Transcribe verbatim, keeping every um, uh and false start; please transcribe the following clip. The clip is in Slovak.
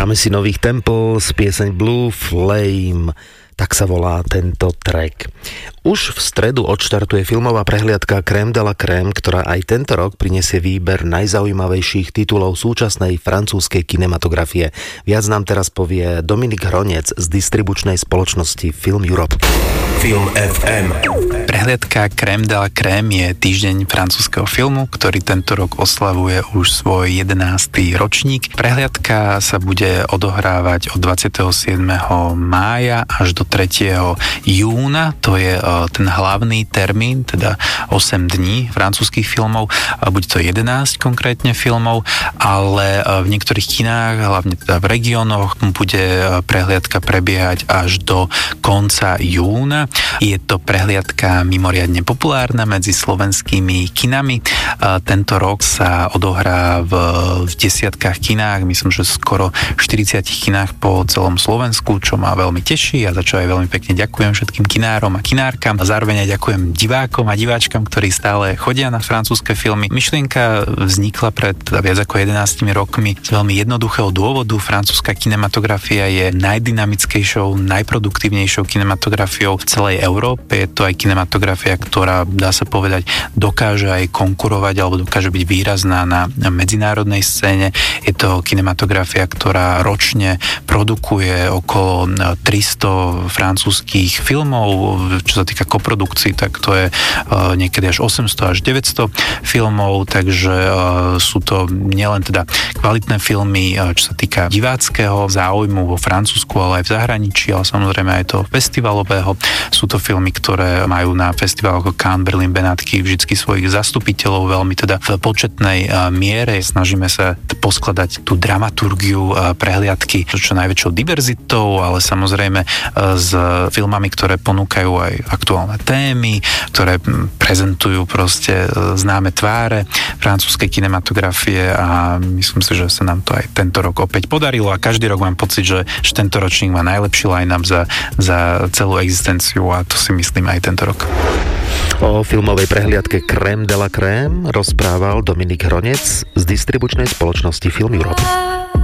Dáme si nových Temples, pieseň Blue Flame, tak sa volá tento track. Už v stredu odštartuje filmová prehliadka Crème de la Crème, ktorá aj tento rok prinesie výber najzaujímavejších titulov súčasnej francúzskej kinematografie. Viac nám teraz povie Dominik Hronec z distribučnej spoločnosti Film Europe. Film ef em. Prehliadka Crème de la Crème je týždeň francúzskeho filmu, ktorý tento rok oslavuje už svoj jedenásty ročník. Prehliadka sa bude odohrávať od dvadsiateho siedmeho mája až do tretieho júna, to je ten hlavný termín, teda osem dní francúzskych filmov, bude to jedenásť konkrétne filmov, ale v niektorých kinách, hlavne teda v regiónoch, bude prehliadka prebiehať až do konca júna. Je to prehliadka mimoriadne populárna medzi slovenskými kinami. Tento rok sa odohrá v, v desiatkách kinách, myslím, že skoro štyridsiatich kinách po celom Slovensku, čo ma veľmi teší a za čo aj veľmi pekne ďakujem všetkým kinárom a kinárkam a zároveň aj ďakujem divákom a diváčkam, ktorí stále chodia na francúzske filmy. Myšlienka vznikla pred viac ako jedenástimi rokmi z veľmi jednoduchého dôvodu. Francúzska kinematografia je najdynamickejšou, najproduktívnejšou kinematografiou v celej Európe. Je to aj kinematografia, ktorá, dá sa povedať, dokáže aj konkurovať alebo dokáže byť výrazná na medzinárodnej scéne. Je to kinematografia, ktorá ročne produkuje okolo tristo francúzskych filmov. Čo sa týka koprodukcií, tak to je uh, niekedy až osemsto až deväťsto filmov, takže uh, sú to nielen teda kvalitné filmy, uh, čo sa týka diváckeho záujmu vo Francúzsku, ale aj v zahraničí, ale samozrejme aj to festivalového. Sú to filmy, ktoré majú na festivaloch ako Cannes, Berlin, Benátky vždycky svojich zastupiteľov veľmi teda v početnej uh, miere. Snažíme sa poskladať tú dramaturgiu uh, prehliadky čo najväčšou diverzitou, ale samozrejme uh, s filmami, ktoré ponúkajú aj aktuálne témy, ktoré prezentujú proste známe tváre francúzskej kinematografie a myslím si, že sa nám to aj tento rok opäť podarilo a každý rok mám pocit, že, že tento ročník má najlepší line-up za, za celú existenciu a to si myslím aj tento rok. O filmovej prehliadke Crème de la Crème rozprával Dominik Hronec z distribučnej spoločnosti Film Europe.